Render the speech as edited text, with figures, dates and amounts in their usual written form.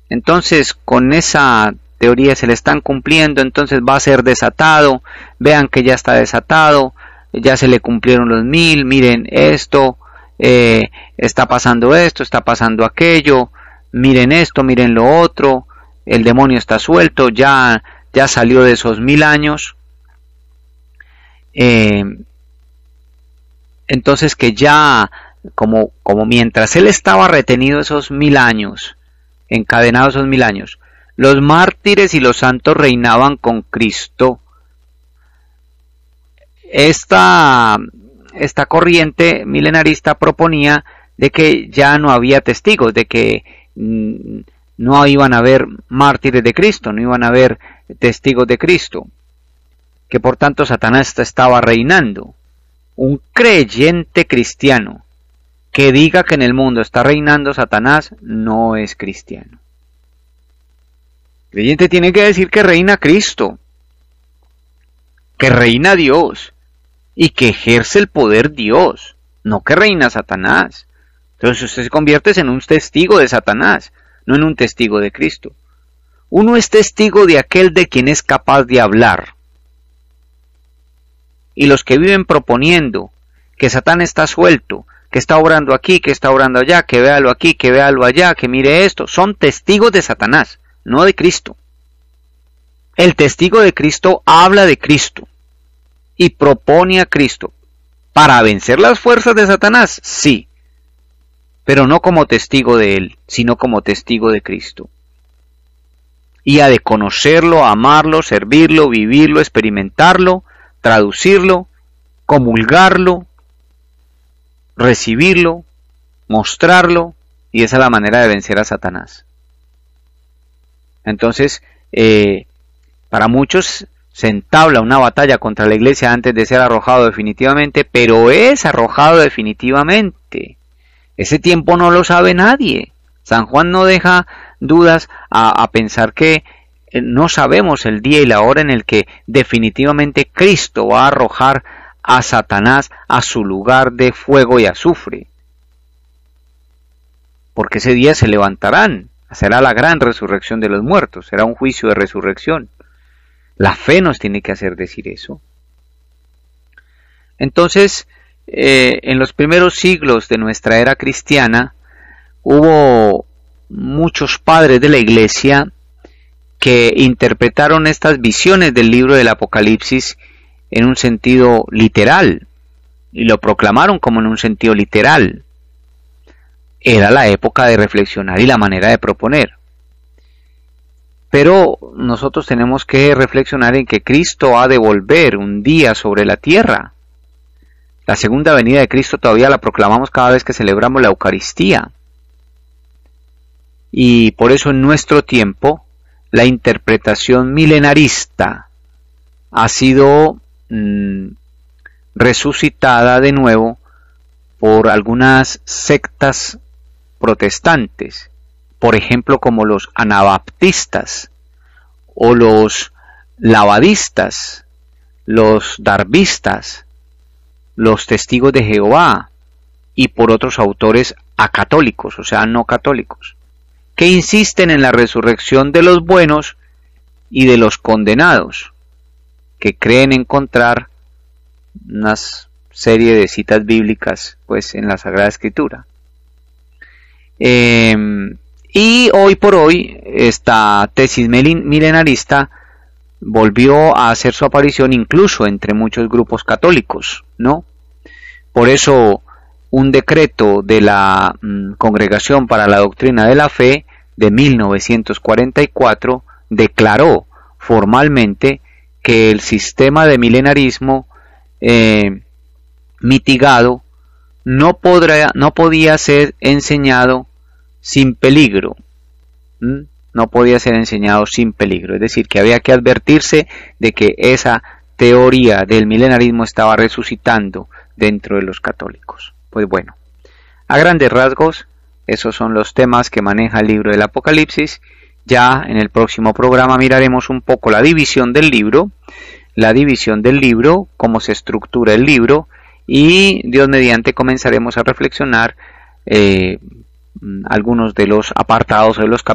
Entonces, con esa teoría se le están cumpliendo, entonces va a ser desatado. Vean que ya está desatado, ya se le cumplieron los 1000, miren esto, está pasando esto, está pasando aquello, miren esto, miren lo otro, el demonio está suelto, ya salió de esos 1000 años. Entonces que ya, como mientras él estaba retenido esos 1000 años, encadenado esos 1000 años, los mártires y los santos reinaban con Cristo. Esta corriente milenarista proponía de que ya no había testigos, de que no iban a haber mártires de Cristo, no iban a haber testigos de Cristo, que por tanto Satanás estaba reinando. Un creyente cristiano que diga que en el mundo está reinando Satanás no es cristiano. El creyente tiene que decir que reina Cristo, que reina Dios y que ejerce el poder Dios, no que reina Satanás. Entonces usted se convierte en un testigo de Satanás, no en un testigo de Cristo. Uno es testigo de aquel de quien es capaz de hablar. Y los que viven proponiendo que Satán está suelto, que está obrando aquí, que está obrando allá, que véalo aquí, que véalo allá, que mire esto, son testigos de Satanás, no de Cristo. El testigo de Cristo habla de Cristo y propone a Cristo. ¿Para vencer las fuerzas de Satanás? Sí, pero no como testigo de él, sino como testigo de Cristo. Y ha de conocerlo, amarlo, servirlo, vivirlo, experimentarlo, traducirlo, comulgarlo, recibirlo, mostrarlo, y esa es la manera de vencer a Satanás. Entonces, para muchos se entabla una batalla contra la iglesia antes de ser arrojado definitivamente, pero es arrojado definitivamente. Ese tiempo no lo sabe nadie. San Juan no deja dudas a pensar que no sabemos el día y la hora en el que definitivamente Cristo va a arrojar a Satanás a su lugar de fuego y azufre. Porque ese día se levantarán, será la gran resurrección de los muertos, será un juicio de resurrección. La fe nos tiene que hacer decir eso. Entonces, en los primeros siglos de nuestra era cristiana, hubo muchos padres de la iglesia que interpretaron estas visiones del libro del Apocalipsis en un sentido literal, y lo proclamaron como en un sentido literal. Era la época de reflexionar y la manera de proponer. Pero nosotros tenemos que reflexionar en que Cristo ha de volver un día sobre la tierra. La segunda venida de Cristo todavía la proclamamos cada vez que celebramos la Eucaristía. Y por eso en nuestro tiempo la interpretación milenarista ha sido resucitada de nuevo por algunas sectas protestantes, por ejemplo como los anabaptistas o los lavadistas, los darbistas, los testigos de Jehová y por otros autores acatólicos, o sea no católicos, que insisten en la resurrección de los buenos y de los condenados, que creen encontrar una serie de citas bíblicas pues en la Sagrada Escritura. Y hoy por hoy esta tesis milenarista volvió a hacer su aparición incluso entre muchos grupos católicos, ¿no? Por eso un decreto de la Congregación para la Doctrina de la Fe de 1944 declaró formalmente que el sistema de milenarismo mitigado no podía ser enseñado sin peligro. No podía ser enseñado sin peligro. Es decir, que había que advertirse de que esa teoría del milenarismo estaba resucitando dentro de los católicos. Pues bueno, a grandes rasgos, esos son los temas que maneja el libro del Apocalipsis. Ya en el próximo programa miraremos un poco la división del libro, cómo se estructura el libro, y Dios mediante comenzaremos a reflexionar algunos de los apartados de los capítulos